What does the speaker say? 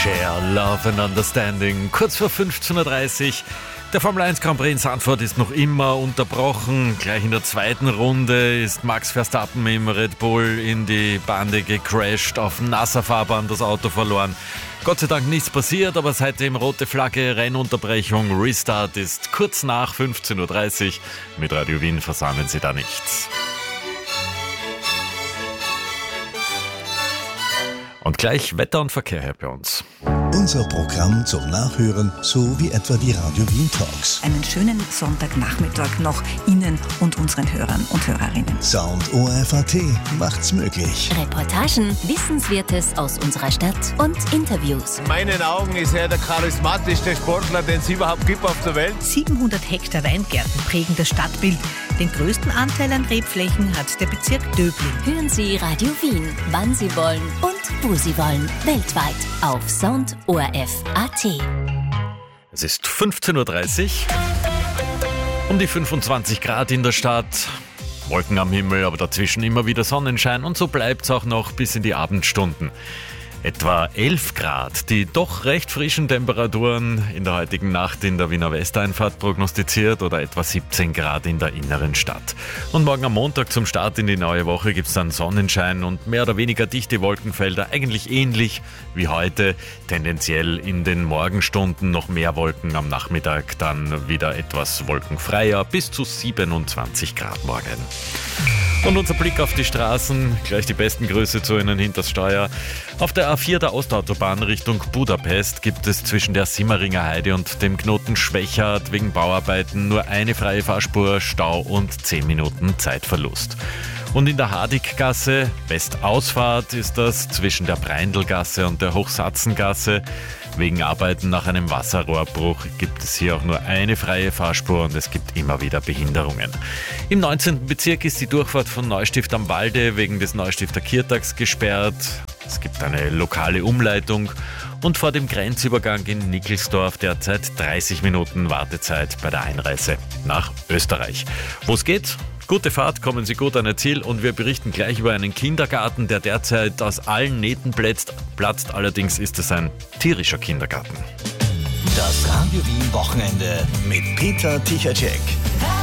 Share, Love and Understanding. Kurz vor 15.30 Uhr. Der Formel 1 Grand Prix in Zandvoort ist noch immer unterbrochen. Gleich in der zweiten Runde ist Max Verstappen im Red Bull in die Bande gecrashed, auf nasser Fahrbahn das Auto verloren. Gott sei Dank nichts passiert, aber seitdem rote Flagge, Rennunterbrechung, Restart ist kurz nach 15.30 Uhr. Mit Radio Wien versammelt Sie da nichts. Und gleich Wetter und Verkehr hier bei uns. Unser Programm zum Nachhören, so wie etwa die Radio Wien Talks. Einen schönen Sonntagnachmittag noch Ihnen und unseren Hörern und Hörerinnen. Sound ORF.at macht's möglich. Reportagen, Wissenswertes aus unserer Stadt und Interviews. In meinen Augen ist er der charismatischste Sportler, den es überhaupt gibt auf der Welt. 700 Hektar Weingärten prägen das Stadtbild. Den größten Anteil an Rebflächen hat der Bezirk Döbling. Hören Sie Radio Wien, wann Sie wollen und wo Sie wollen. Weltweit auf Sound ORF.at. Es ist 15.30 Uhr. Um die 25 Grad in der Stadt. Wolken am Himmel, aber dazwischen immer wieder Sonnenschein. Und so bleibt es auch noch bis in die Abendstunden. Etwa 11 Grad, die doch recht frischen Temperaturen in der heutigen Nacht in der Wiener Westeinfahrt prognostiziert oder etwa 17 Grad in der inneren Stadt. Und morgen am Montag zum Start in die neue Woche gibt es dann Sonnenschein und mehr oder weniger dichte Wolkenfelder, eigentlich ähnlich wie heute. Tendenziell in den Morgenstunden noch mehr Wolken, am Nachmittag dann wieder etwas wolkenfreier, bis zu 27 Grad morgen. Und unser Blick auf die Straßen, gleich die besten Grüße zu Ihnen hinters Steuer. Auf der A4 der Ostautobahn Richtung Budapest gibt es zwischen der Simmeringer Heide und dem Knoten Schwechat wegen Bauarbeiten nur eine freie Fahrspur, Stau und 10 Minuten Zeitverlust. Und in der Hadiggasse, Westausfahrt, ist das zwischen der Breindelgasse und der Hochsatzengasse. Wegen Arbeiten nach einem Wasserrohrbruch gibt es hier auch nur eine freie Fahrspur und es gibt immer wieder Behinderungen. Im 19. Bezirk ist die Durchfahrt von Neustift am Walde wegen des Neustifter Kirtags gesperrt. Es gibt eine lokale Umleitung und vor dem Grenzübergang in Nickelsdorf derzeit 30 Minuten Wartezeit bei der Einreise nach Österreich. Wo es geht? Gute Fahrt, kommen Sie gut an Ihr Ziel und wir berichten gleich über einen Kindergarten, der derzeit aus allen Nähten platzt. Allerdings ist es ein tierischer Kindergarten. Das Radio Wien Wochenende mit Peter Tichacek.